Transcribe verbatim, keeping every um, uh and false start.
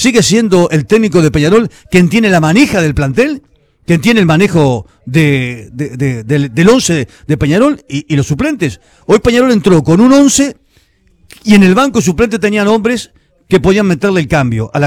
sigue siendo el técnico de Peñarol quien tiene la manija del plantel, quien tiene el manejo de, de, de, de, del once de Peñarol y, y los suplentes. Hoy Peñarol entró con un once y en el banco suplente tenían hombres que podían meterle el cambio a la